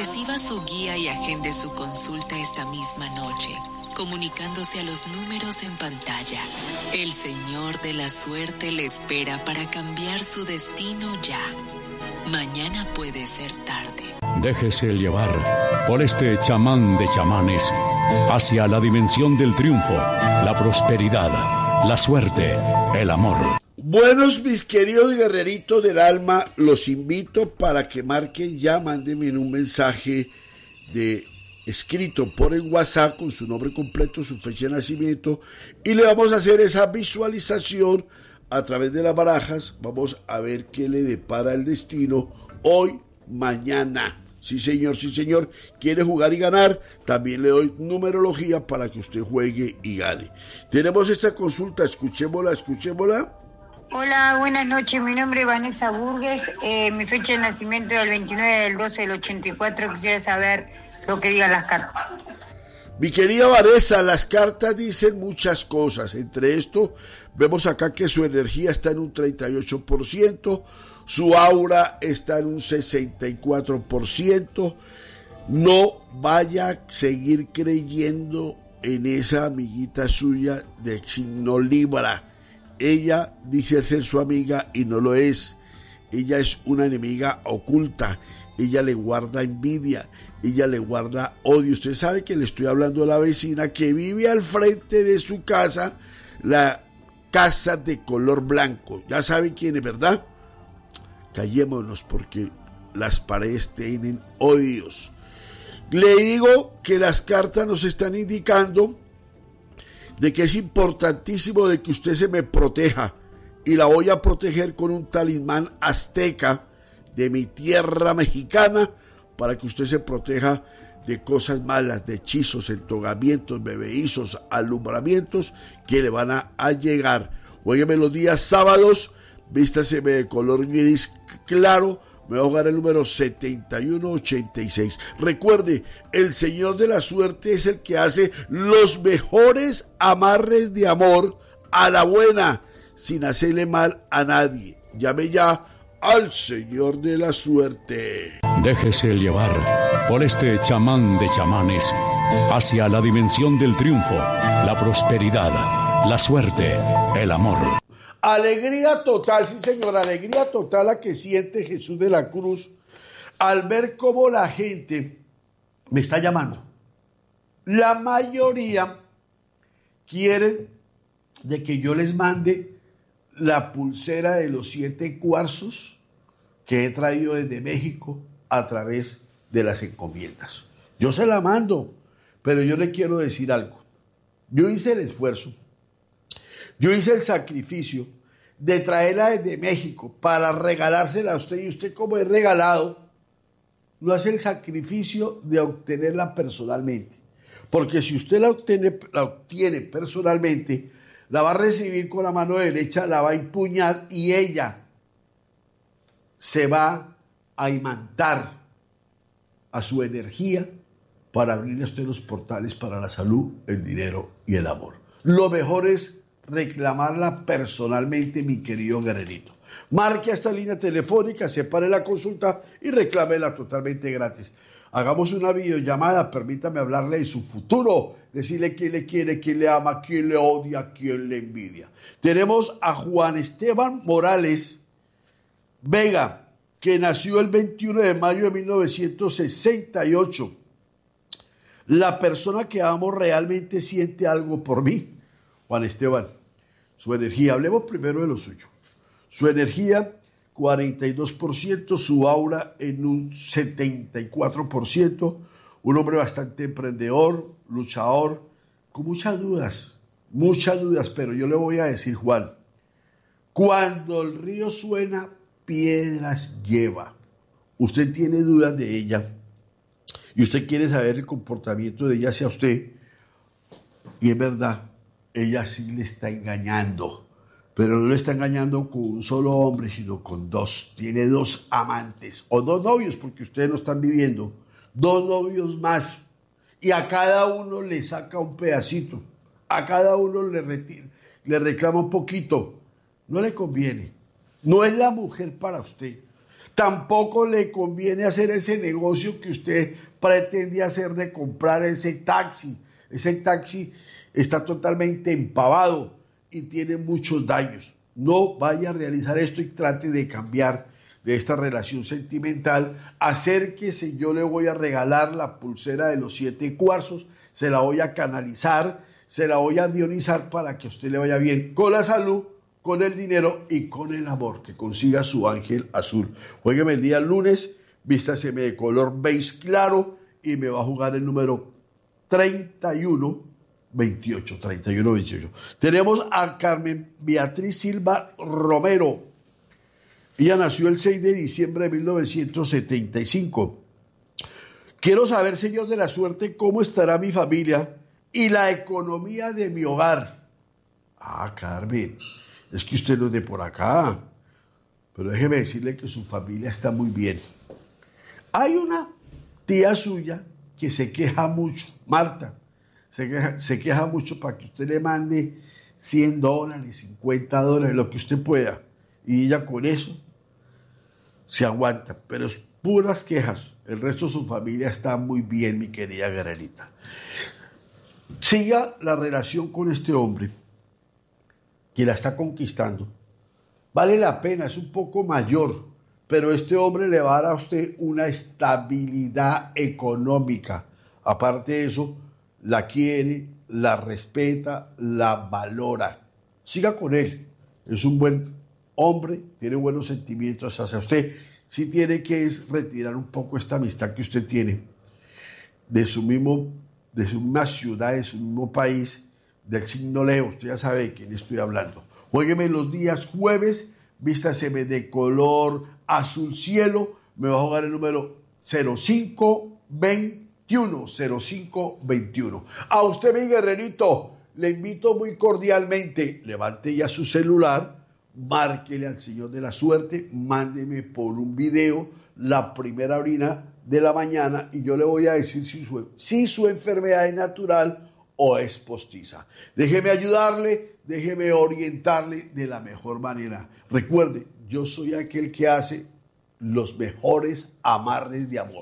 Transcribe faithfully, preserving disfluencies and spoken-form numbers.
Reciba su guía y agende su consulta esta misma noche, comunicándose a los números en pantalla. El Señor de la Suerte le espera para cambiar su destino ya. Mañana puede ser tarde. Déjese llevar por este chamán de chamanes hacia la dimensión del triunfo, la prosperidad, la suerte, el amor. Buenos mis queridos guerreritos del alma, los invito para que marquen ya, mándenme un mensaje de escrito por el WhatsApp con su nombre completo, su fecha de nacimiento, y le vamos a hacer esa visualización a través de las barajas. Vamos a ver qué le depara el destino hoy, mañana. Sí señor, sí señor, quiere jugar y ganar, también le doy numerología para que usted juegue y gane. Tenemos esta consulta, escuchémosla, escuchémosla. Hola, buenas noches, mi nombre es Vanessa Burgues, eh, mi fecha de nacimiento es el veintinueve del doce del ochenta y cuatro, quisiera saber lo que digan las cartas. Mi querida Vanessa, las cartas dicen muchas cosas, entre esto vemos acá que su energía está en un treinta y ocho por ciento, su aura está en un sesenta y cuatro por ciento, no vaya a seguir creyendo en esa amiguita suya de signo Libra. Ella dice ser su amiga y no lo es. Ella es una enemiga oculta. Ella le guarda envidia. Ella le guarda odio. Usted sabe que le estoy hablando a la vecina que vive al frente de su casa, la casa de color blanco. Ya sabe quién es, ¿verdad? Callémonos porque las paredes tienen odios. Le digo que las cartas nos están indicando de que es importantísimo de que usted se me proteja, y la voy a proteger con un talismán azteca de mi tierra mexicana para que usted se proteja de cosas malas, de hechizos, entogamientos, bebeizos, alumbramientos que le van a, a llegar. Óigame, los días sábados, vístaseme de color gris claro. Me va a jugar el número setenta y uno ochenta y seis. Recuerde, el Señor de la Suerte es el que hace los mejores amarres de amor a la buena, sin hacerle mal a nadie. Llame ya al Señor de la Suerte. Déjese llevar por este chamán de chamanes hacia la dimensión del triunfo, la prosperidad, la suerte, el amor. Alegría total, sí señor, alegría total la que siente Jesús de la Cruz al ver cómo la gente me está llamando. La mayoría quieren de que yo les mande la pulsera de los siete cuarzos que he traído desde México a través de las encomiendas. Yo se la mando, pero yo le quiero decir algo. Yo hice el esfuerzo. Yo hice el sacrificio de traerla desde México para regalársela a usted, y usted, como es regalado, no hace el sacrificio de obtenerla personalmente. Porque si usted la obtiene, la obtiene personalmente, la va a recibir con la mano derecha, la va a empuñar y ella se va a imantar a su energía para abrirle a usted los portales para la salud, el dinero y el amor. Lo mejor es reclamarla personalmente, mi querido guerrerito. Marque a esta línea telefónica, separe la consulta y reclámela totalmente gratis. Hagamos una videollamada, permítame hablarle de su futuro, decirle quién le quiere, quién le ama, quién le odia, quién le envidia. Tenemos a Juan Esteban Morales Vega, que nació el veintiuno de mayo de mil novecientos sesenta y ocho. La persona que amo realmente siente algo por mí. Juan Esteban, su energía, hablemos primero de lo suyo. Su energía, cuarenta y dos por ciento, su aura en un setenta y cuatro por ciento, un hombre bastante emprendedor, luchador, con muchas dudas, muchas dudas, pero yo le voy a decir, Juan, cuando el río suena, piedras lleva. Usted tiene dudas de ella y usted quiere saber el comportamiento de ella hacia usted, y es verdad, ella sí le está engañando, pero no le está engañando con un solo hombre, sino con dos. Tiene dos amantes, o dos novios, porque ustedes no están viviendo, dos novios más, y a cada uno le saca un pedacito, a cada uno le, retira, le reclama un poquito. No le conviene, no es la mujer para usted. Tampoco le conviene hacer ese negocio que usted pretende hacer de comprar ese taxi. Ese taxi está totalmente empavado y tiene muchos daños. No vaya a realizar esto y trate de cambiar de esta relación sentimental. Acérquese, yo le voy a regalar la pulsera de los siete cuarzos, se la voy a canalizar, se la voy a dionizar para que a usted le vaya bien con la salud, con el dinero y con el amor, que consiga su ángel azul. Juégueme el día lunes, vístaseme de color beige claro y me va a jugar el número treinta y uno veintiocho. treinta y uno veintiocho. Tenemos a Carmen Beatriz Silva Romero. Ella nació el seis de diciembre de mil novecientos setenta y cinco. Quiero saber, señor de la suerte, cómo estará mi familia y la economía de mi hogar. Ah, Carmen, es que usted no es de por acá, pero déjeme decirle que su familia está muy bien. Hay una tía suya que se queja mucho, Marta, se queja, se queja mucho para que usted le mande cien dólares, cincuenta dólares, lo que usted pueda, y ella con eso se aguanta, pero es puras quejas. El resto de su familia está muy bien, mi querida Guerrerita. Siga la relación con este hombre que la está conquistando. Vale la pena, es un poco mayor, pero este hombre le va a dar a usted una estabilidad económica. Aparte de eso, la quiere, la respeta, la valora. Siga con él. Es un buen hombre, tiene buenos sentimientos hacia usted. Sí tiene que es retirar un poco esta amistad que usted tiene de su mismo, de su misma ciudad, de su mismo país, del signo Leo. Usted ya sabe de quién estoy hablando. Juégueme los días jueves, vístaseme de color azul cielo, me va a jugar el número cero cinco veintiuno. cero cinco veintiuno. A usted, mi guerrerito, le invito muy cordialmente, levante ya su celular, márquele al Señor de la Suerte, mándeme por un video la primera orina de la mañana y yo le voy a decir si su, si su enfermedad es natural o es postiza. Déjeme ayudarle, déjeme orientarle de la mejor manera. Recuerde, yo soy aquel que hace los mejores amarres de amor.